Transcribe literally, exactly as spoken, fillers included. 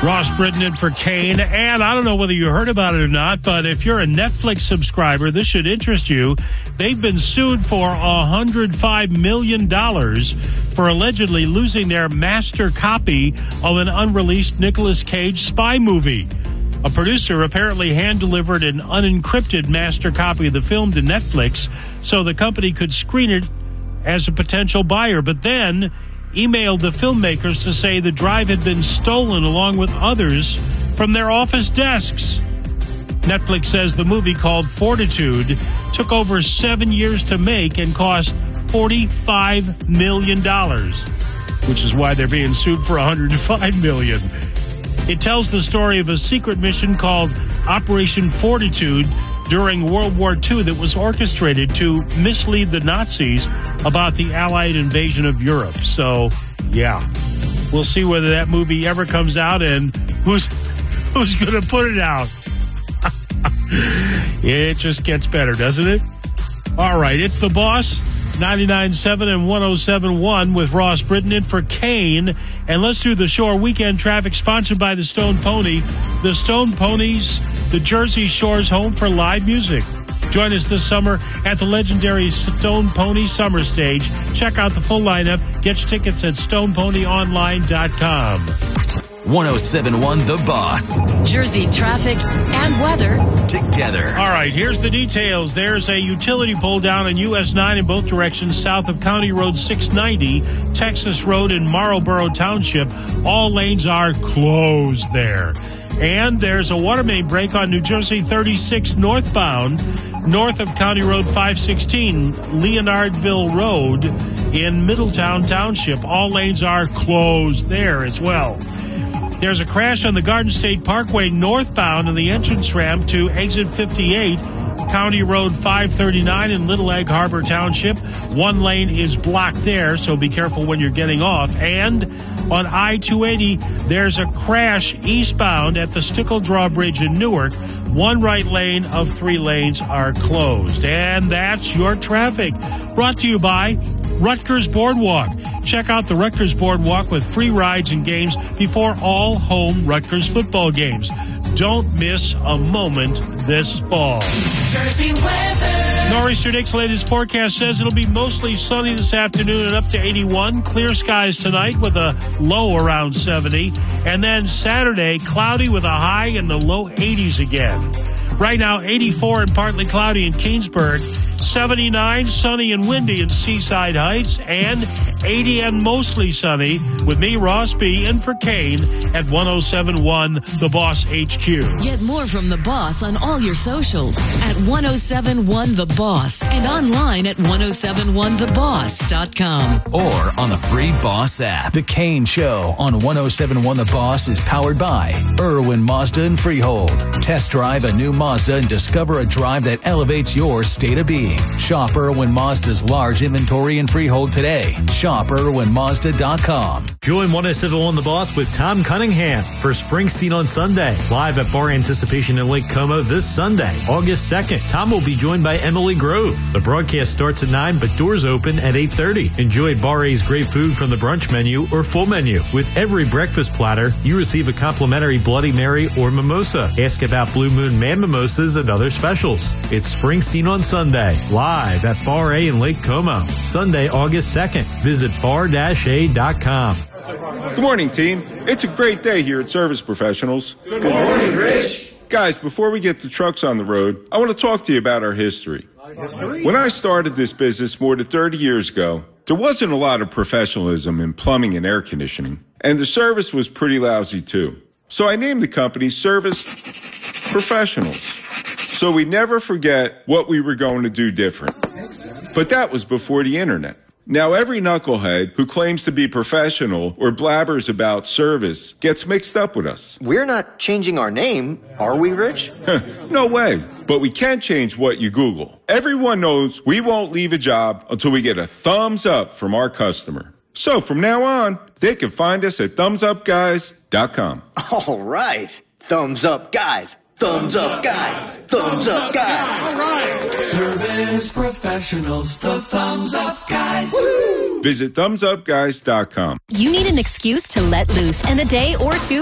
Ross Britton in for Kane. And I don't know whether you heard about it or not, but if you're a Netflix subscriber, this should interest you. They've been sued for one hundred five million dollars for allegedly losing their master copy of an unreleased Nicolas Cage spy movie. A producer apparently hand-delivered an unencrypted master copy of the film to Netflix so the company could screen it as a potential buyer, but then emailed the filmmakers to say the drive had been stolen along with others from their office desks. Netflix says the movie, called Fortitude, took over seven years to make and cost forty-five million dollars, which is why they're being sued for one hundred five million dollars. It tells the story of a secret mission called Operation Fortitude during World War Two that was orchestrated to mislead the Nazis about the Allied invasion of Europe. So, yeah, we'll see whether that movie ever comes out and who's who's going to put it out. It just gets better, doesn't it? All right, it's The Boss, ninety-nine point seven and one oh seven point one with Ross Britton in for Kane. And let's do the Shore Weekend Traffic, sponsored by the Stone Pony. The Stone Pony's the Jersey Shore's home for live music. Join us this summer at the legendary Stone Pony Summer Stage. Check out the full lineup. Get your tickets at stone pony online dot com. one oh seven point one The Boss. Jersey traffic and weather together. All right, here's the details. There's a utility pole down on U S nine in both directions south of County Road six ninety, Texas Road in Marlboro Township. All lanes are closed there. And there's a water main break on New Jersey thirty-six northbound, north of County Road five sixteen, Leonardville Road in Middletown Township. All lanes are closed there as well. There's a crash on the Garden State Parkway northbound in the entrance ramp to exit fifty-eight, County Road five thirty-nine in Little Egg Harbor Township. One lane is blocked there, so be careful when you're getting off. And on I two eighty, there's a crash eastbound at the Stickle Drawbridge in Newark. One right lane of three lanes are closed. And that's your traffic. Brought to you by Rutgers Boardwalk. Check out the Rutgers Boardwalk with free rides and games before all home Rutgers football games. Don't miss a moment this fall. Jersey weather. Nor'easter Nick's latest forecast says it'll be mostly sunny this afternoon and up to eighty-one. Clear skies tonight with a low around seventy. And then Saturday, cloudy with a high in the low eighties again. Right now, eighty-four and partly cloudy in Keensburg. seventy-nine, sunny and windy in Seaside Heights, and eighty and mostly sunny with me, Ross B., in for Kane at one oh seven point one The Boss H Q. Get more from The Boss on all your socials at one oh seven point one The Boss and online at one oh seven one the boss dot com. Or on the free Boss app. The Kane Show on one oh seven point one The Boss is powered by Irwin Mazda and Freehold. Test drive a new Mazda and discover a drive that elevates your state of being. Shop Irwin Mazda's large inventory in Freehold today. Shop irwin mazda dot com. Join one oh seven point one The Boss with Tom Cunningham for Springsteen on Sunday. Live at Bar Anticipation in Lake Como this Sunday, August second. Tom will be joined by Emily Grove. The broadcast starts at nine, but doors open at eight thirty. Enjoy Bar A's great food from the brunch menu or full menu. With every breakfast platter, you receive a complimentary Bloody Mary or mimosa. Ask about Blue Moon Man Mimosas and other specials. It's Springsteen on Sunday, live at Bar A in Lake Como. Sunday, August second. Visit bar dash a dot com. Good morning, team. It's a great day here at Service Professionals. Good morning, Rich. Guys, before we get the trucks on the road, I want to talk to you about our history. When I started this business more than thirty years ago, there wasn't a lot of professionalism in plumbing and air conditioning, and the service was pretty lousy too. So I named the company Service Professionals, so we never forget what we were going to do different. But that was before the internet. Now every knucklehead who claims to be professional or blabbers about service gets mixed up with us. We're not changing our name, are we, Rich? No way. But we can change what you Google. Everyone knows we won't leave a job until we get a thumbs up from our customer. So from now on, they can find us at thumbs up guys dot com. All right. Thumbs up, guys. Thumbs up, guys. Thumbs up, guys. All right. Service Professionals, the Thumbs Up Guys. Woo! Visit thumbs up guys dot com. You need an excuse to let loose, and a day or two